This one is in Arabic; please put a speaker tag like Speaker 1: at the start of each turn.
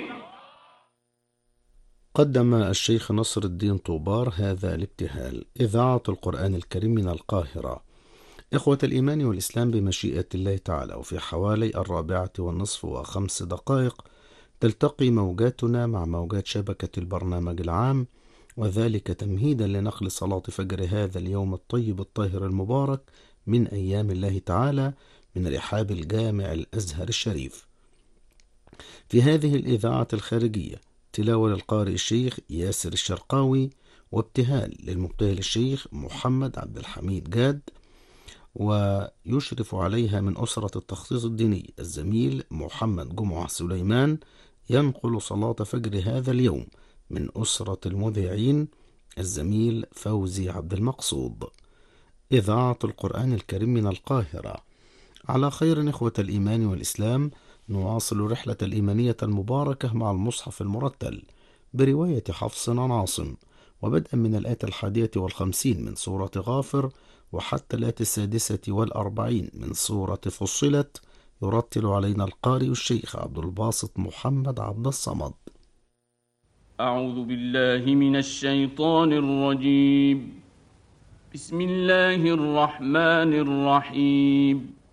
Speaker 1: قدم الشيخ نصر الدين طوبار هذا الابتهال. إذاعة القرآن الكريم من القاهرة. إخوة الإيمان والإسلام، بمشيئة الله تعالى وفي حوالي 4:05 تلتقي موجاتنا مع موجات شبكة البرنامج العام، وذلك تمهيدا لنقل صلاة فجر هذا اليوم الطيب الطاهر المبارك من أيام الله تعالى من رحاب الجامع الأزهر الشريف. في هذه الإذاعة الخارجية تلاوة للقارئ الشيخ ياسر الشرقاوي، وابتهال للمبتهل الشيخ محمد عبد الحميد جاد، ويشرف عليها من أسرة التخصيص الديني الزميل محمد جمعة سليمان، ينقل صلاة فجر هذا اليوم من أسرة المذيعين الزميل فوزي عبد المقصود. إذاعة القرآن الكريم من القاهرة. على خير إخوة الإيمان والإسلام، نواصل رحلة الإيمانية المباركة مع المصحف المرتل برواية حفص عن عاصم، وبدءا من الآية 51 من سورة غافر وحتى الآية 46 من سورة فصلت، يرتل علينا القارئ الشيخ عبد الباسط محمد عبد الصمد.
Speaker 2: أعوذ بالله من الشيطان الرجيم. بسم الله الرحمن الرحيم.